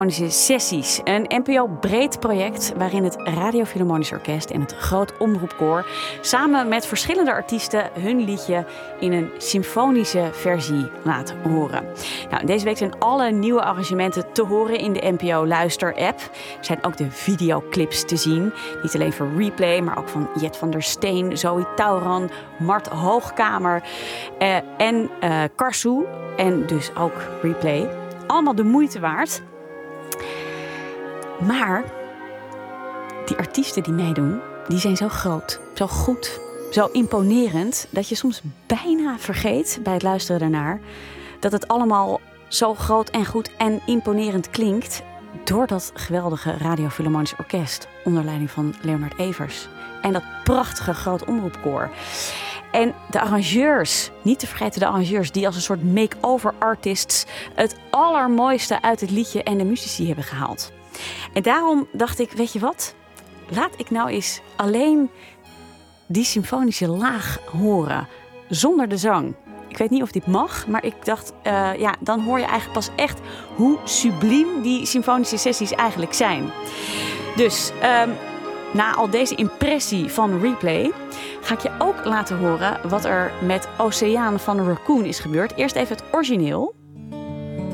Sessies, een NPO-breed project waarin het Radio Philharmonisch Orkest en het Groot Omroepkoor samen met verschillende artiesten hun liedje in een symfonische versie laten horen. Nou, deze week zijn alle nieuwe arrangementen te horen in de NPO Luister-app. Er zijn ook de videoclips te zien, niet alleen voor Replay, maar ook van Jet van der Steen, Zoe Tauran, Mart Hoogkamer en Karsu en dus ook Replay. Allemaal de moeite waard. Maar die artiesten die meedoen, die zijn zo groot, zo goed, zo imponerend, dat je soms bijna vergeet bij het luisteren daarnaar dat het allemaal zo groot en goed en imponerend klinkt door dat geweldige Radio Philharmonisch Orkest onder leiding van Leonard Evers en dat prachtige Groot Omroepkoor. En de arrangeurs, niet te vergeten de arrangeurs die als een soort make-over artists het allermooiste uit het liedje en de muzici hebben gehaald. En daarom dacht ik, weet je wat? Laat ik nou eens alleen die symfonische laag horen, zonder de zang. Ik weet niet of dit mag, maar ik dacht, dan hoor je eigenlijk pas echt hoe subliem die symfonische sessies eigenlijk zijn. Dus na al deze impressie van Replay ga ik je ook laten horen wat er met Oceaan van Raccoon is gebeurd. Eerst even het origineel.